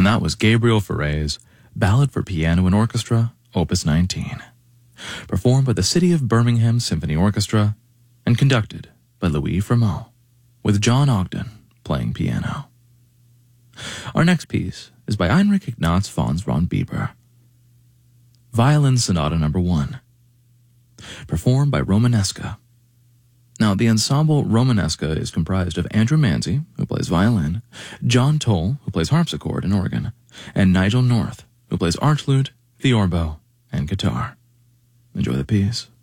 that was Gabriel Fauré's Ballad for Piano and Orchestra, Opus 19, performed by the City of Birmingham Symphony Orchestra and conducted by Louis Fremeau, with John Ogden playing piano. Our next piece is by Heinrich Ignaz Franz von Bieber, Violin Sonata No. 1, performed by Romanesca. Now, the ensemble Romanesca is comprised of Andrew Manzi, who plays violin, John Toll, who plays harpsichord and organ, and Nigel North, who plays archlute, theorbo, and guitar. Enjoy the piece.